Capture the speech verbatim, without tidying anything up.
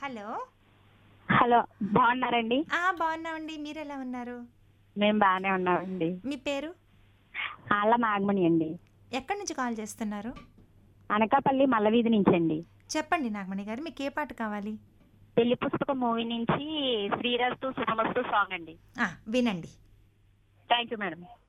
Hello. Hello. బాగున్నారండి? ఆ! బాగున్నామండి. మీరెలా ఉన్నారు? మేము బానే ఉన్నామండి. మీ పేరు? ఆళ్ళ నాగమణి అండి. ఎక్కడి నుంచి కాల్ చేస్తున్నారు? అనకాపల్లి మల్లవీధి నుంచండి. చెప్పండి నాగమణి గారు. మీకే పాట కావాలి? పెళ్లి పుస్తకం మూవీ నుంచి 'శ్రీరస్తు శుభమస్తు' సాంగ్ అండి. ఆ! వినండి. Thank you madam.